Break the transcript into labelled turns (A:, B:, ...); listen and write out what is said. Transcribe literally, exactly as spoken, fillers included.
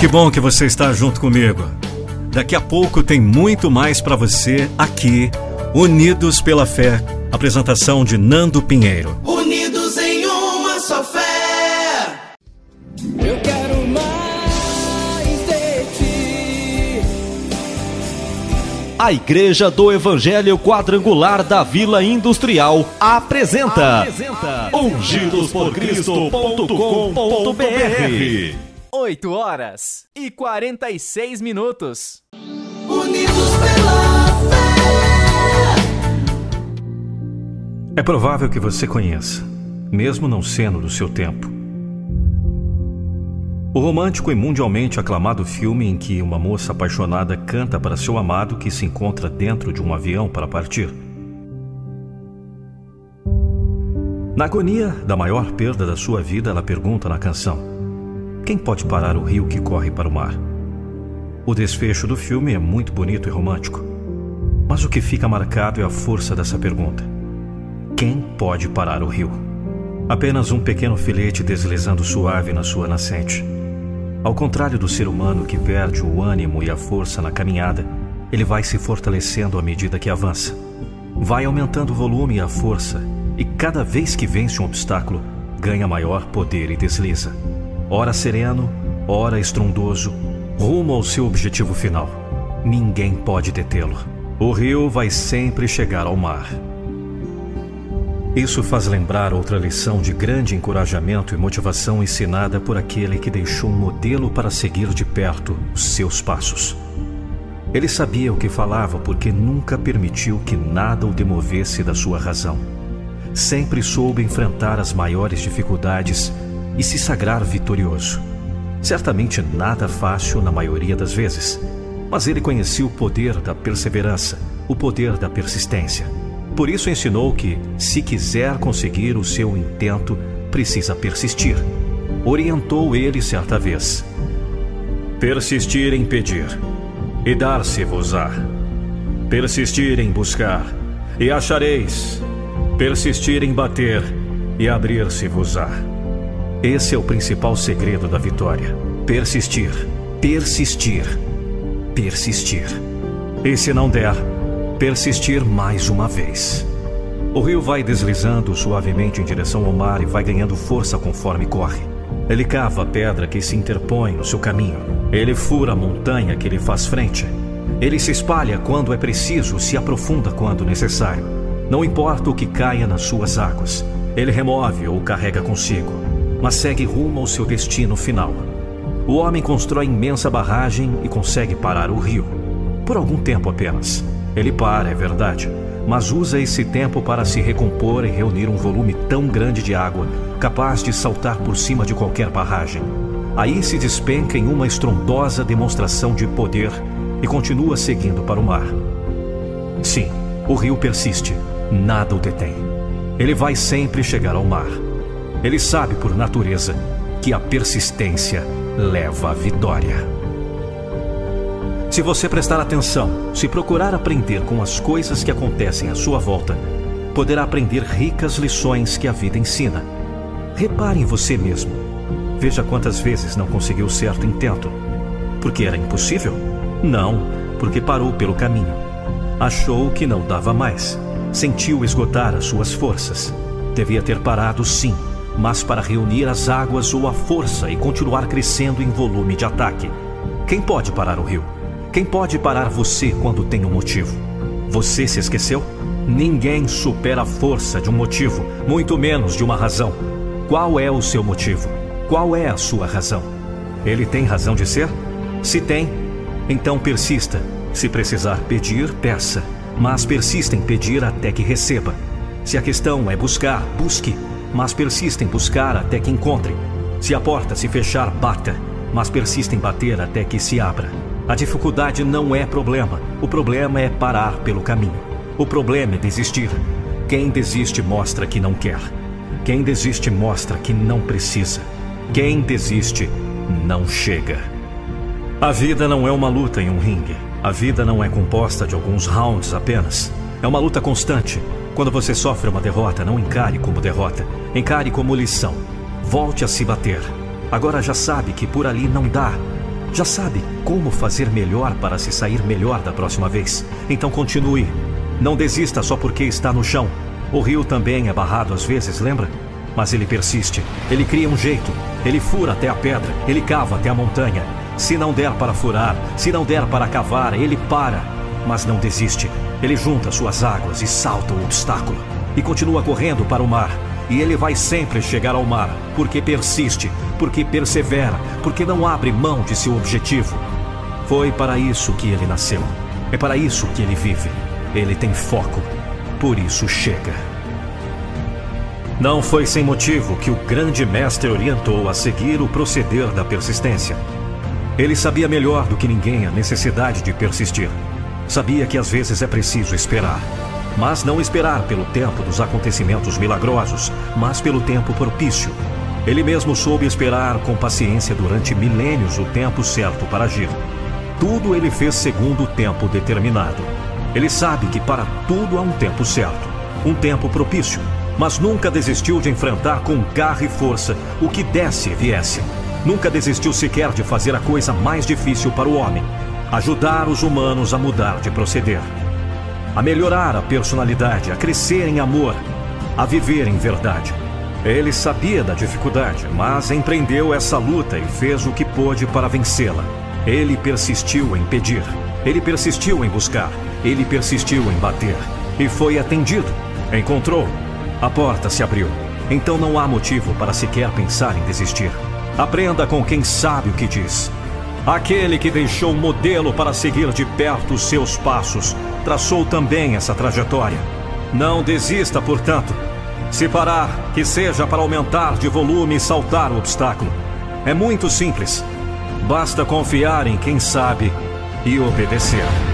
A: que bom que você está junto comigo. Daqui a pouco tem muito mais para você aqui, Unidos pela Fé. Apresentação de Nando Pinheiro.
B: Unidos em uma só fé. Eu quero mais de ti.
C: A Igreja do Evangelho Quadrangular da Vila Industrial apresenta, apresenta ungidos por cristo ponto com ponto b r.
D: oito horas e quarenta e seis minutos.
B: Unidos pela fé.
A: É provável que você conheça, mesmo não sendo do seu tempo, o romântico e mundialmente aclamado filme em que uma moça apaixonada canta para seu amado que se encontra dentro de um avião para partir. Na agonia da maior perda da sua vida, ela pergunta na canção: quem pode parar o rio que corre para o mar? O desfecho do filme é muito bonito e romântico, mas o que fica marcado é a força dessa pergunta: quem pode parar o rio? Apenas um pequeno filete deslizando suave na sua nascente. Ao contrário do ser humano que perde o ânimo e a força na caminhada, ele vai se fortalecendo à medida que avança. Vai aumentando o volume e a força, e cada vez que vence um obstáculo, ganha maior poder e desliza. Ora sereno, ora estrondoso, rumo ao seu objetivo final. Ninguém pode detê-lo. O rio vai sempre chegar ao mar. Isso faz lembrar outra lição de grande encorajamento e motivação ensinada por aquele que deixou um modelo para seguir de perto os seus passos. Ele sabia o que falava porque nunca permitiu que nada o demovesse da sua razão. Sempre soube enfrentar as maiores dificuldades e se sagrar vitorioso. Certamente nada fácil na maioria das vezes, mas ele conhecia o poder da perseverança, o poder da persistência. Por isso ensinou que, se quiser conseguir o seu intento, precisa persistir. Orientou ele certa vez: persistir em pedir, e dar-se-vos-á. Persistir em buscar, e achareis. Persistir em bater, e abrir-se-vos-á. Esse é o principal segredo da vitória: persistir, persistir, persistir. E se não der, persistir mais uma vez. O rio vai deslizando suavemente em direção ao mar e vai ganhando força conforme corre. Ele cava a pedra que se interpõe no seu caminho. Ele fura a montanha que lhe faz frente. Ele se espalha quando é preciso, se aprofunda quando necessário. Não importa o que caia nas suas águas, ele remove ou carrega consigo, mas segue rumo ao seu destino final. O homem constrói imensa barragem e consegue parar o rio. Por algum tempo apenas. Ele para, é verdade, mas usa esse tempo para se recompor e reunir um volume tão grande de água, capaz de saltar por cima de qualquer barragem. Aí se despenca em uma estrondosa demonstração de poder e continua seguindo para o mar. Sim, o rio persiste, nada o detém. Ele vai sempre chegar ao mar. Ele sabe por natureza que a persistência leva à vitória. Se você prestar atenção, se procurar aprender com as coisas que acontecem à sua volta, poderá aprender ricas lições que a vida ensina. Repare em você mesmo. Veja quantas vezes não conseguiu certo intento. Porque era impossível? Não, porque parou pelo caminho. Achou que não dava mais. Sentiu esgotar as suas forças. Devia ter parado, sim, mas para reunir as águas ou a força e continuar crescendo em volume de ataque. Quem pode parar o rio? Quem pode parar você quando tem um motivo? Você se esqueceu? Ninguém supera a força de um motivo, muito menos de uma razão. Qual é o seu motivo? Qual é a sua razão? Ele tem razão de ser? Se tem, então persista. Se precisar pedir, peça. Mas persista em pedir até que receba. Se a questão é buscar, busque. Mas persista em buscar até que encontre. Se a porta se fechar, bata. Mas persista em bater até que se abra. A dificuldade não é problema. O problema é parar pelo caminho. O problema é desistir. Quem desiste mostra que não quer. Quem desiste mostra que não precisa. Quem desiste não chega. A vida não é uma luta em um ringue. A vida não é composta de alguns rounds apenas. É uma luta constante. Quando você sofre uma derrota, não encare como derrota. Encare como lição. Volte a se bater. Agora já sabe que por ali não dá. Já sabe como fazer melhor para se sair melhor da próxima vez. Então continue. Não desista só porque está no chão. O rio também é barrado às vezes, lembra? Mas ele persiste. Ele cria um jeito. Ele fura até a pedra. Ele cava até a montanha. Se não der para furar, se não der para cavar, ele para. Mas não desiste. Ele junta suas águas e salta o obstáculo. E continua correndo para o mar. E ele vai sempre chegar ao mar, porque persiste, porque persevera, porque não abre mão de seu objetivo. Foi para isso que ele nasceu. É para isso que ele vive. Ele tem foco. Por isso chega. Não foi sem motivo que o grande mestre orientou a seguir o proceder da persistência. Ele sabia melhor do que ninguém a necessidade de persistir. Sabia que às vezes é preciso esperar. Mas não esperar pelo tempo dos acontecimentos milagrosos, mas pelo tempo propício. Ele mesmo soube esperar com paciência durante milênios o tempo certo para agir. Tudo ele fez segundo o tempo determinado. Ele sabe que para tudo há um tempo certo, um tempo propício, mas nunca desistiu de enfrentar com garra e força o que desse e viesse. Nunca desistiu sequer de fazer a coisa mais difícil para o homem: ajudar os humanos a mudar de proceder, a melhorar a personalidade, a crescer em amor, a viver em verdade. Ele sabia da dificuldade, mas empreendeu essa luta e fez o que pôde para vencê-la. Ele persistiu em pedir, ele persistiu em buscar, ele persistiu em bater. E foi atendido. Encontrou. A porta se abriu. Então não há motivo para sequer pensar em desistir. Aprenda com quem sabe o que diz. Aquele que deixou um modelo para seguir de perto os seus passos, traçou também essa trajetória. Não desista, portanto. Se parar, que seja para aumentar de volume e saltar o obstáculo. É muito simples. Basta confiar em quem sabe e obedecer.